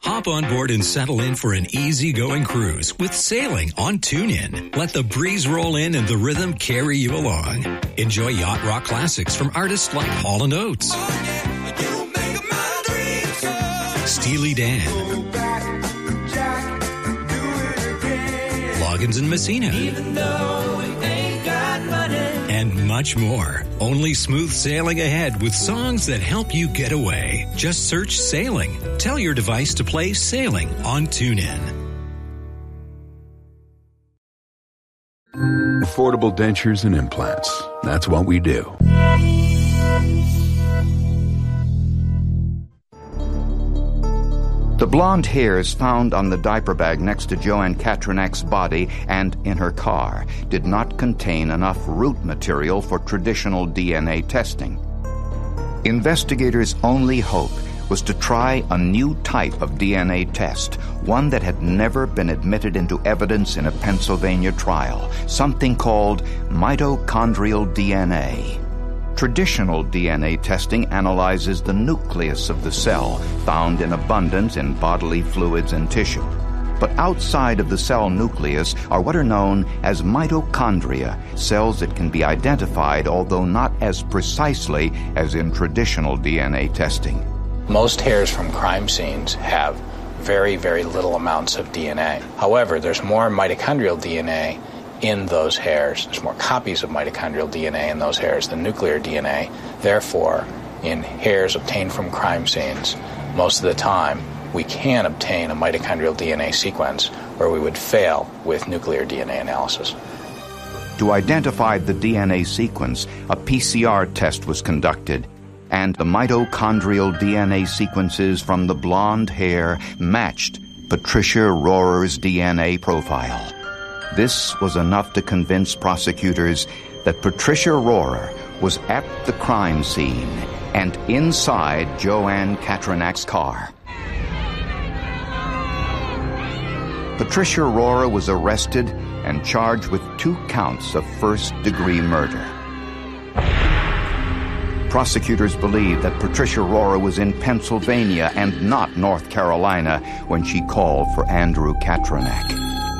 Hop on board and settle in for an easy-going cruise with sailing on TuneIn. Let the breeze roll in and the rhythm carry you along. Enjoy yacht rock classics from artists like Hall & Oates, Steely Dan, Loggins and Messina, and much more. Only smooth sailing ahead with songs that help you get away. Just search Sailing. Tell your device to play Sailing on TuneIn. Affordable dentures and implants. That's what we do. The blonde hairs found on the diaper bag next to Joanne Katranak's body and in her car did not contain enough root material for traditional DNA testing. Investigators' only hope was to try a new type of DNA test, one that had never been admitted into evidence in a Pennsylvania trial, something called mitochondrial DNA. Traditional DNA testing analyzes the nucleus of the cell, found in abundance in bodily fluids and tissue. But outside of the cell nucleus are what are known as mitochondria, cells that can be identified, although not as precisely as in traditional DNA testing. Most hairs from crime scenes have very, very little amounts of DNA. However, there's more mitochondrial DNA in those hairs. There's more copies of mitochondrial DNA in those hairs than nuclear DNA. Therefore, in hairs obtained from crime scenes, most of the time we can obtain a mitochondrial DNA sequence where we would fail with nuclear DNA analysis. To identify the DNA sequence, a PCR test was conducted, and the mitochondrial DNA sequences from the blonde hair matched Patricia Rohrer's DNA profile. This was enough to convince prosecutors that Patricia Rohrer was at the crime scene and inside Joanne Katranak's car. Patricia Rohrer was arrested and charged with 2 counts of first-degree murder. Prosecutors believed that Patricia Rohrer was in Pennsylvania and not North Carolina when she called for Andrew Katranak.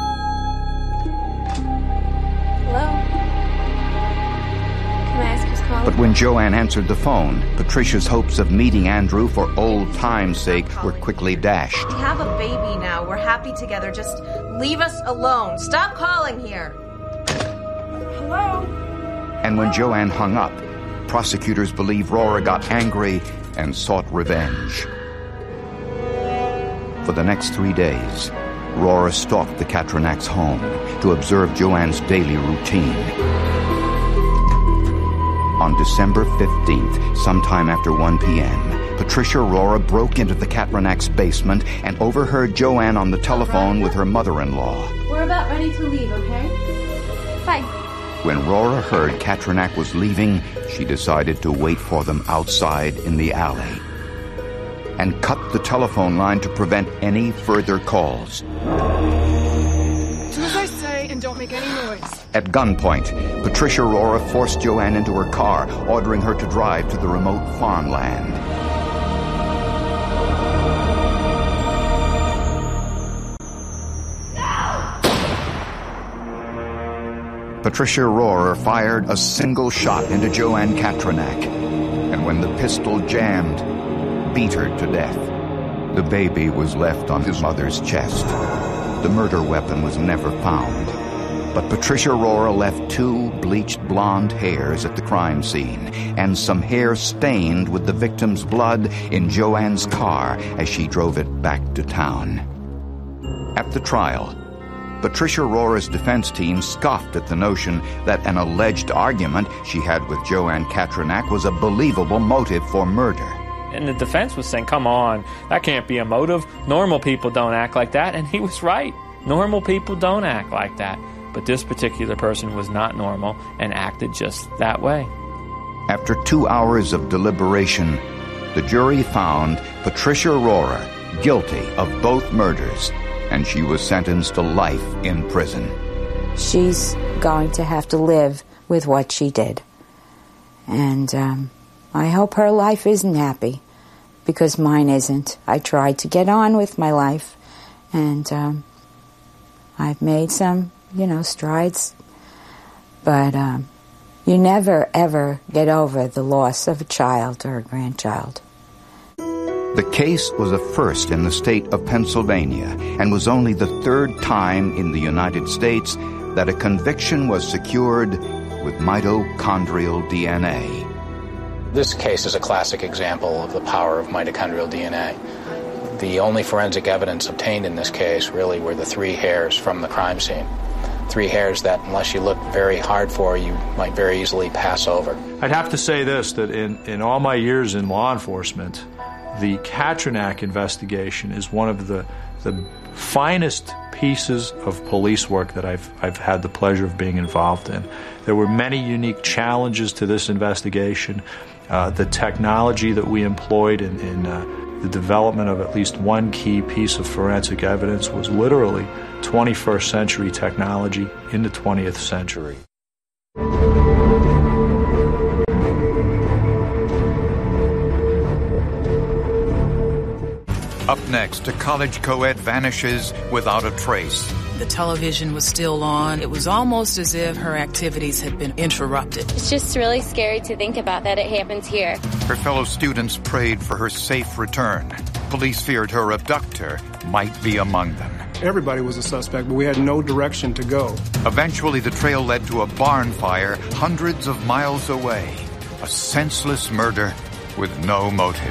But when Joanne answered the phone, Patricia's hopes of meeting Andrew for old time's sake were quickly dashed. We have a baby now. We're happy together. Just leave us alone. Stop calling here. Hello? And when Joanne hung up, prosecutors believe Rohrer got angry and sought revenge. For the next 3 days, Rohrer stalked the Katranak's home to observe Joanne's daily routine. On December 15th, sometime after 1 p.m., Patricia Rohrer broke into the Katranak's basement and overheard Joanne on the telephone with her mother-in-law. We're about ready to leave, okay? Fine. When Rohrer heard Katranak was leaving, she decided to wait for them outside in the alley and cut the telephone line to prevent any further calls. Do as I say and don't make any noise. At gunpoint, Patricia Rohrer forced Joanne into her car, ordering her to drive to the remote farmland. Patricia Rohrer fired a single shot into Joanne Katranak, and when the pistol jammed, beat her to death. The baby was left on his mother's chest. The murder weapon was never found. But Patricia Rohrer left 2 bleached blonde hairs at the crime scene and some hair stained with the victim's blood in Joanne's car as she drove it back to town. At the trial, Patricia Rohrer's defense team scoffed at the notion that an alleged argument she had with Joanne Katranak was a believable motive for murder. And the defense was saying, come on, that can't be a motive. Normal people don't act like that. And he was right. Normal people don't act like that. But this particular person was not normal and acted just that way. After 2 hours of deliberation, the jury found Patricia Rohrer guilty of both murders, and she was sentenced to life in prison. She's going to have to live with what she did. And I hope her life isn't happy, because mine isn't. I tried to get on with my life, and I've made some, strides. But you never, ever get over the loss of a child or a grandchild. The case was a first in the state of Pennsylvania and was only the third time in the United States that a conviction was secured with mitochondrial DNA. This case is a classic example of the power of mitochondrial DNA. The only forensic evidence obtained in this case really were the 3 hairs from the crime scene. 3 hairs that, unless you look very hard for, you might very easily pass over. I'd have to say this, that in all my years in law enforcement, the Katranak investigation is one of the finest pieces of police work that I've had the pleasure of being involved in. There were many unique challenges to this investigation. The technology that we employed in the development of at least one key piece of forensic evidence was literally 21st century technology in the 20th century. Up next, a college co-ed vanishes without a trace. The television was still on. It was almost as if her activities had been interrupted. It's just really scary to think about that it happened here. Her fellow students prayed for her safe return. Police feared her abductor might be among them. Everybody was a suspect, but we had no direction to go. Eventually, the trail led to a barn fire hundreds of miles away. A senseless murder with no motive.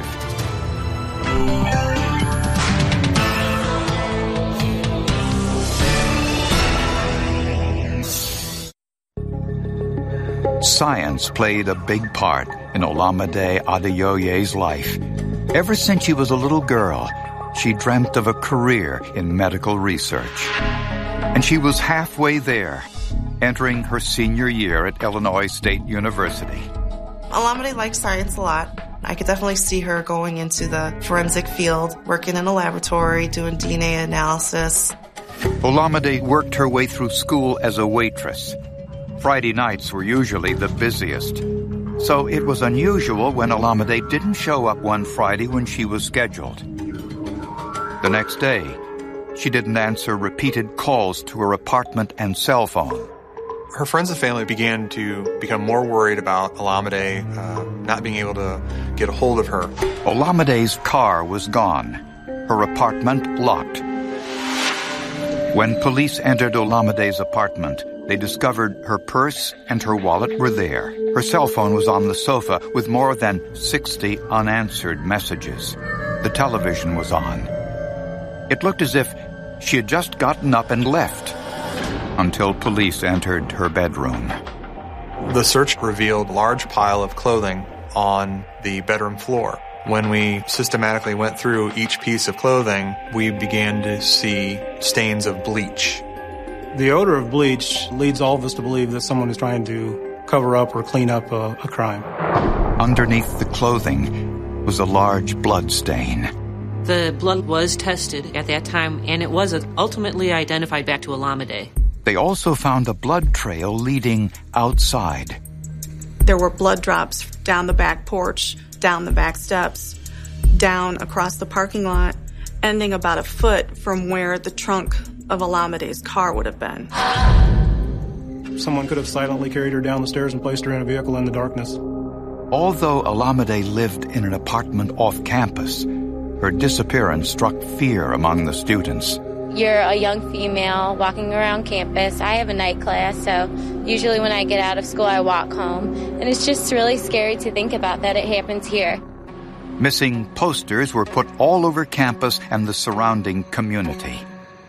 Science played a big part in Olamide Adeoye's life. Ever since she was a little girl, she dreamt of a career in medical research. And she was halfway there, entering her senior year at Illinois State University. Olamide likes science a lot. I could definitely see her going into the forensic field, working in a laboratory, doing DNA analysis. Olamide worked her way through school as a waitress. Friday nights were usually the busiest. So it was unusual when Olamide didn't show up one Friday when she was scheduled. The next day, she didn't answer repeated calls to her apartment and cell phone. Her friends and family began to become more worried about Olamide not being able to get a hold of her. Olamide's car was gone, her apartment locked. When police entered Olamide's apartment, they discovered her purse and her wallet were there. Her cell phone was on the sofa with more than 60 unanswered messages. The television was on. It looked as if she had just gotten up and left until police entered her bedroom. The search revealed a large pile of clothing on the bedroom floor. When we systematically went through each piece of clothing, we began to see stains of bleach. The odor of bleach leads all of us to believe that someone is trying to cover up or clean up a crime. Underneath the clothing was a large blood stain. The blood was tested at that time, and it was ultimately identified back to Olamide. They also found a blood trail leading outside. There were blood drops down the back porch, down the back steps, down across the parking lot, ending about a foot from where the trunk of Olamide's car would have been. Someone could have silently carried her down the stairs and placed her in a vehicle in the darkness. Although Olamide lived in an apartment off campus, her disappearance struck fear among the students. You're a young female walking around campus. I have a night class, so usually when I get out of school, I walk home. And it's just really scary to think about that it happens here. Missing posters were put all over campus and the surrounding community.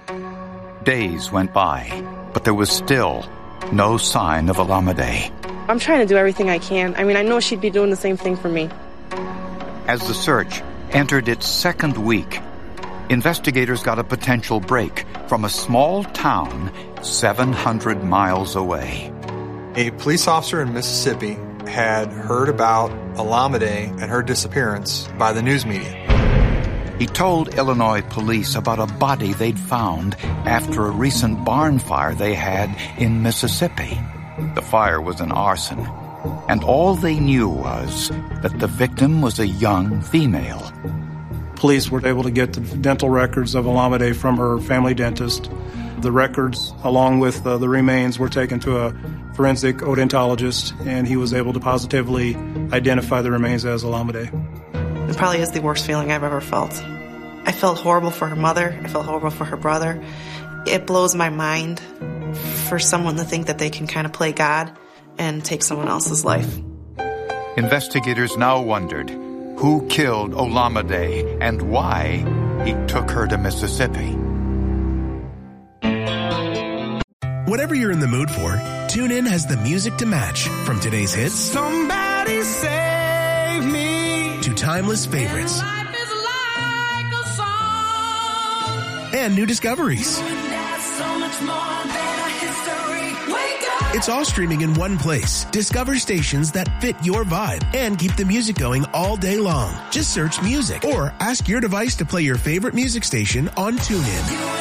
Days went by, but there was still no sign of Olamide. I'm trying to do everything I can. I mean, I know she'd be doing the same thing for me. As the search entered its second week, investigators got a potential break from a small town 700 miles away. A police officer in Mississippi had heard about Olamide and her disappearance by the news media. He told Illinois police about a body they'd found after a recent barn fire they had in Mississippi. The fire was an arson. and all they knew was that the victim was a young female. Police were able to get the dental records of Olamide from her family dentist. The records, along with the remains, were taken to a forensic odontologist, and he was able to positively identify the remains as Olamide. It probably is the worst feeling I've ever felt. I felt horrible for her mother. I felt horrible for her brother. It blows my mind for someone to think that they can kind of play God and take someone else's life. Investigators now wondered who killed Olamide and why he took her to Mississippi. Whatever you're in the mood for, TuneIn has the music to match. From today's hits, Somebody Save Me, to timeless favorites. Life is like a song. And new discoveries. So much more than a history. Wake up. It's all streaming in one place. Discover stations that fit your vibe and keep the music going all day long. Just search music or ask your device to play your favorite music station on TuneIn.